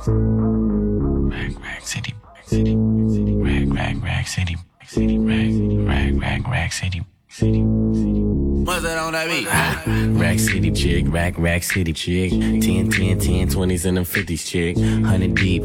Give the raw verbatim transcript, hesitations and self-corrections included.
Rag, rag city, city, rag, rag, rag city, city, rag, rag, rag, rag city, city. What's that on that beat? Rack City chick, rack, rack city chick. ten, ten, ten, twenties and them fifties chick. one hundred deep,